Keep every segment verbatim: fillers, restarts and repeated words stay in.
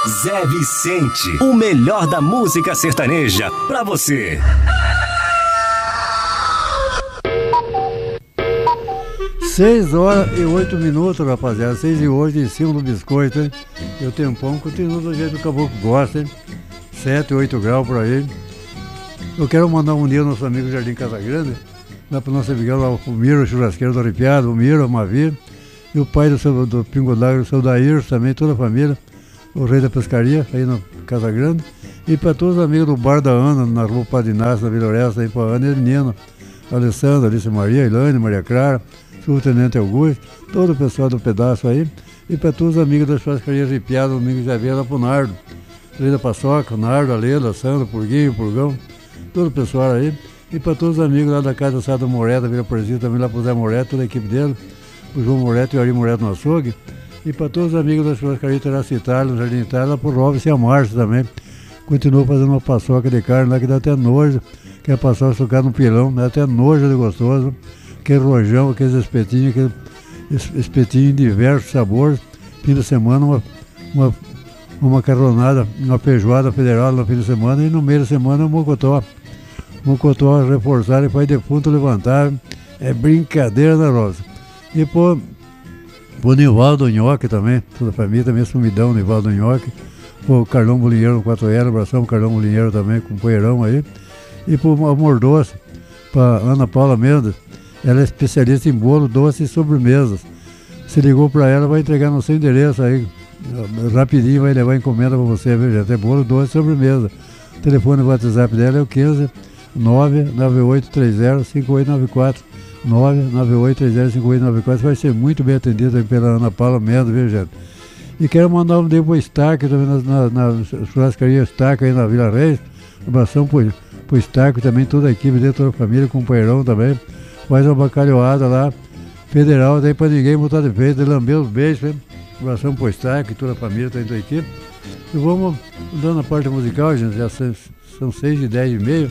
Zé Vicente, o melhor da música sertaneja pra você. Seis horas e oito minutos, rapaziada. Seis e oito em cima do biscoito, hein? E o tempão continua do jeito que o caboclo gosta, hein? Sete, oito graus por aí. Eu quero mandar um dia ao nosso amigo Jardim Casagrande, lá pro nosso amigão, lá, o Miro, o churrasqueiro do Arrepiado, o Miro, a Mavir, e o pai do, seu, do Pingo d'Água, o seu Dair, também, toda a família, o rei da pescaria, aí no Casagrande, e para todos os amigos do Bar da Ana, na rua Padre Inácio, na Vila Oresta, aí para a Ana e a menina, Alessandra, Alice Maria, Ilane, Maria Clara, Subtenente Augusto, todo o pessoal do pedaço aí, e para todos os amigos da churrascaria Arrepiado, o Domingo Xavier, lá pro Nardo, rei da Paçoca, o Nardo, a Lela, a Sandra, o Purguinho, o Purgão, todo o pessoal aí, e para todos os amigos lá da Casa Sada Moreta, Vila Porzinho, também lá pro Zé Moreto, toda a equipe dele, o João Moreto e o Ari Moreto no açougue, e para todos os amigos da churrascaria Terraça Itália, no Jardim Itália, lá pro Robson e a Márcia também, continuou fazendo uma paçoca de carne lá que dá até nojo, que é paçoca sucada no pilão, dá até nojo de gostoso, aquele rojão, aqueles espetinhos, aquele espetinho de diversos sabores, fim de semana uma, uma, uma macarronada, uma feijoada federal no fim de semana, e no meio da semana um mocotó. Mocotó reforçado e pai defunto levantar, é brincadeira, né, Rosa? E pô, o Nivaldo Nhoque também, toda a família também, sumidão, Nivaldo Nhoque, pô, o Carlão Bolinheiro no quatro L, abração pro Carlão Bolinheiro também, com o poeirão aí, e pro Amor Doce, pra Ana Paula Mendes, ela é especialista em bolo, doce e sobremesas. Se ligou pra ela, vai entregar no seu endereço aí, rapidinho vai levar encomenda pra você, viu, gente? É bolo, doce e sobremesa. O telefone do WhatsApp dela é o quinze nove nove oito três zero cinco oito nove quatro, nove nove oito três zero cinco oito nove quatro. Vai ser muito bem atendido aí pela Ana Paula Mendes, viu, gente? E quero mandar um dedo pro Staque também, na, na, na churrascaria Staque aí na Vila Reis. Abração pro, pro Staque também, toda a equipe dele, toda a família, com o companheirão também. Faz uma bacalhoada lá, federal, daí pra ninguém botar de peito, lamber os beijos, né? Abração pro Staque, toda a família, tá indo a equipe. E vamos dando a parte musical, gente, já são, são seis e dez e meio.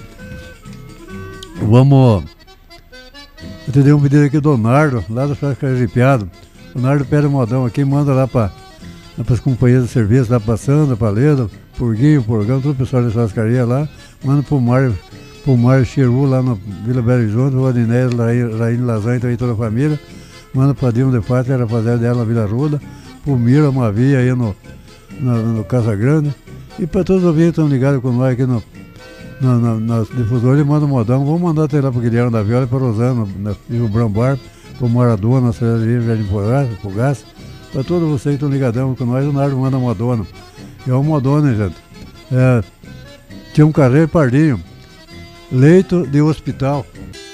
Vamos. Eu te dei um pedido aqui do Nardo, lá do Churrascaria Arrepiado. O Nardo pede modão aqui, manda lá para as companhias de serviço, lá pra Sandra, pra Leda, Purguinho, Purgão, todo o pessoal da churrascaria lá. Manda pro Mário, pro Mário Cheru, lá na Vila Belo Horizonte, o Adinés, Raine Lasanha, também toda a família. Manda pra Dilma de Fátima, a rapaziada dela na Vila Ruda. Pro Miro, a Mavia aí no, no, no Casa Grande. E para todos os ouvintes que estão ligados com nós aqui no Na, na, nas difusoras, manda um modão. Vamos mandar até lá pro Guilherme da Viola e para Rosana, na Rio Brambar, pro Maradona, na Cidade de Jardim Fogaça. Para todos vocês que estão ligadão com nós, o Nardo manda modona. E é um modona, gente. É, tinha um carreiro pardinho, leito de hospital.